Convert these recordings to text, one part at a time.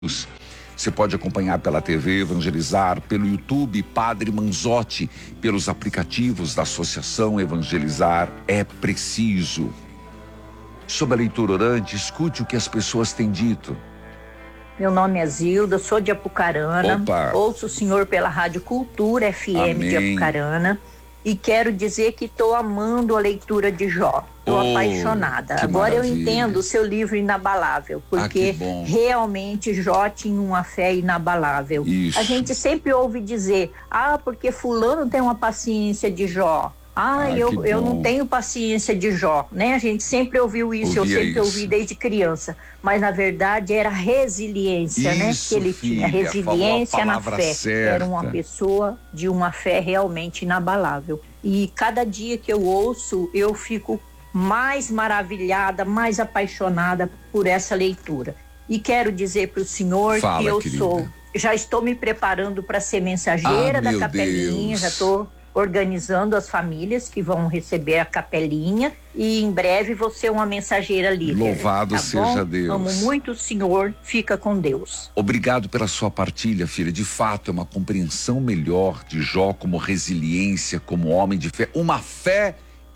Você pode acompanhar pela TV Evangelizar, pelo YouTube Padre Manzotti, pelos aplicativos da Associação Evangelizar. É preciso. Sobre a leitura orante, escute o que as pessoas têm dito. Meu nome é Zilda, sou de Apucarana. Opa. Ouço o senhor pela Rádio Cultura FM Amém. de Apucarana. E quero dizer que estou amando a leitura de Jó. Estou apaixonada. Agora maravilha. eu entendo o seu livro Inabalável, porque realmente Jó tinha uma fé inabalável. Isso. A gente sempre ouve dizer, porque fulano tem uma paciência de Jó. Eu não tenho paciência de Jó, né? A gente sempre ouviu isso, eu sempre ouvi desde criança. Mas, na verdade, era resiliência, né? Que ele tinha, resiliência na fé. Era uma pessoa de uma fé realmente inabalável. E cada dia que eu ouço, eu fico mais maravilhada, mais apaixonada por essa leitura. E quero dizer para o senhor que eu já estou me preparando para ser mensageira da capelinha, já estou organizando as famílias que vão receber a capelinha e em breve vou ser uma mensageira líder. Louvado seja Deus. Amo muito o senhor, fica com Deus. Obrigado pela sua partilha, filha. De fato, é uma compreensão melhor de Jó como resiliência, como homem de fé. Uma fé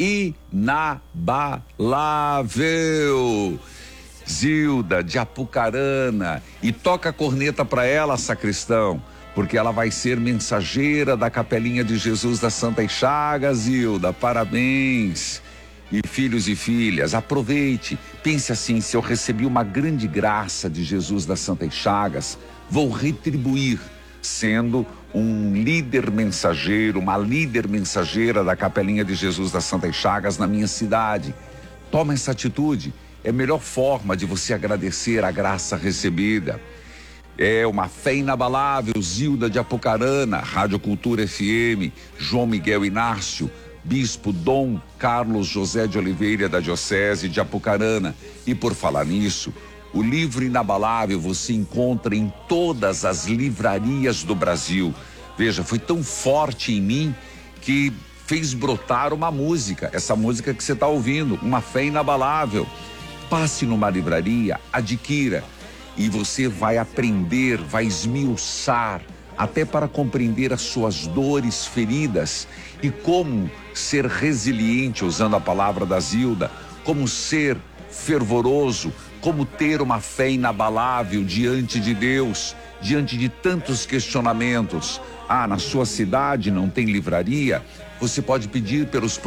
inabalável. Zilda, de Apucarana. E toca a corneta para ela, sacristão, porque ela vai ser mensageira da Capelinha de Jesus das Santas Chagas. Zilda, parabéns. E filhos e filhas, aproveite, pense assim: se eu recebi uma grande graça de Jesus das Santas Chagas, vou retribuir sendo um líder mensageiro, uma líder mensageira da Capelinha de Jesus das Santas Chagas na minha cidade. Toma essa atitude, é a melhor forma de você agradecer a graça recebida. É uma fé inabalável. Zilda de Apucarana, Rádio Cultura FM, João Miguel Inácio, Bispo Dom Carlos José de Oliveira da Diocese de Apucarana. E por falar nisso, o livro Inabalável você encontra em todas as livrarias do Brasil. Veja, foi tão forte em mim que fez brotar uma música, essa música que você está ouvindo, Uma Fé Inabalável. Passe numa livraria, adquira. E você vai aprender, vai esmiuçar, até para compreender as suas dores, feridas e como ser resiliente, usando a palavra da Zilda, como ser fervoroso, como ter uma fé inabalável diante de Deus, diante de tantos questionamentos. Na sua cidade não tem livraria? Você pode pedir pelos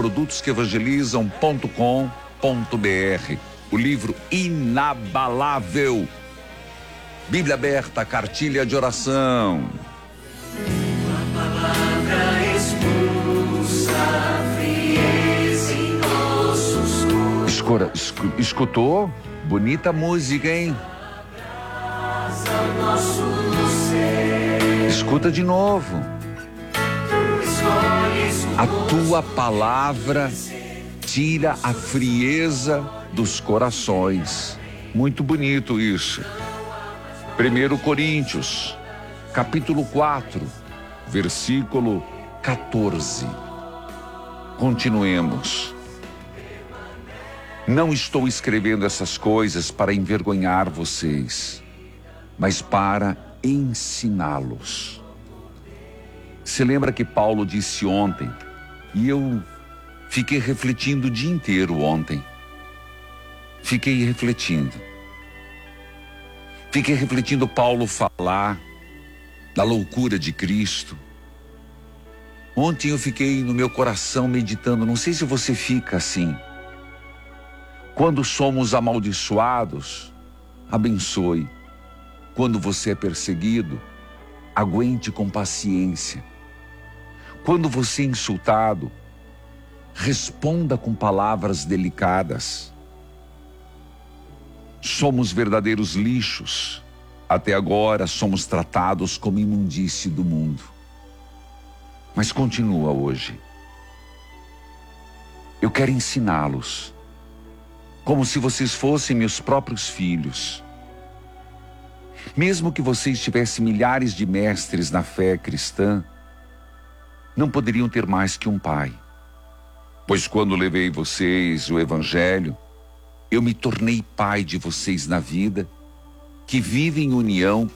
produtosqueevangelizam.com.br. O livro Inabalável. Bíblia aberta, cartilha de oração. Tua palavra expulsa a frieza em nossos corações. Escutou? Bonita música, hein? Escuta de novo. A tua palavra tira a frieza dos corações. Muito bonito isso. 1 Coríntios, capítulo 4, versículo 14. Continuemos. Não estou escrevendo essas coisas para envergonhar vocês, mas para ensiná-los. Se lembra que Paulo disse ontem, e eu fiquei refletindo o dia inteiro ontem. Fiquei refletindo Paulo falar da loucura de Cristo. Ontem eu fiquei no meu coração meditando, não sei se você fica assim. Quando somos amaldiçoados, abençoe. Quando você é perseguido, aguente com paciência. Quando você é insultado, responda com palavras delicadas. Somos verdadeiros lixos. Até agora somos tratados como imundície do mundo. Mas continua hoje. Eu quero ensiná-los, como se vocês fossem meus próprios filhos. Mesmo que vocês tivessem milhares de mestres na fé cristã, não poderiam ter mais que um pai. Pois quando levei vocês o Evangelho, eu me tornei pai de vocês na vida que vive em união